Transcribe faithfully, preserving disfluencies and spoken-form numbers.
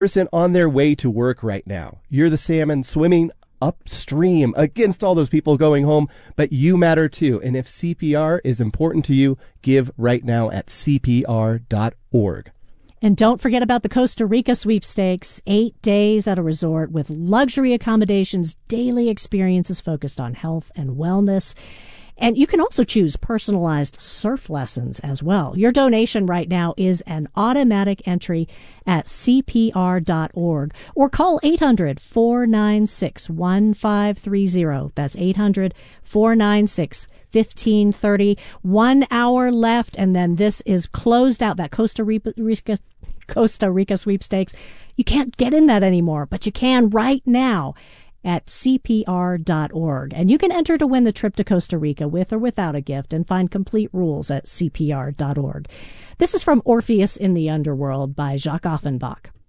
person on their way to work right now. You're the salmon swimming upstream against all those people going home, but you matter too. And if C P R is important to you, give right now at C P R dot org. And don't forget about the Costa Rica sweepstakes, eight days at a resort with luxury accommodations, daily experiences focused on health and wellness. And you can also choose personalized surf lessons as well. Your donation right now is an automatic entry at C P R dot org or call eight hundred, four nine six, one five three zero. That's eight hundred, four nine six, one five three zero. One hour left, and then this is closed out. That Costa Rica, Costa Rica sweepstakes. You can't get in that anymore, but you can right now at C P R dot org. And you can enter to win the trip to Costa Rica with or without a gift and find complete rules at C P R dot org. This is from Orpheus in the Underworld by Jacques Offenbach.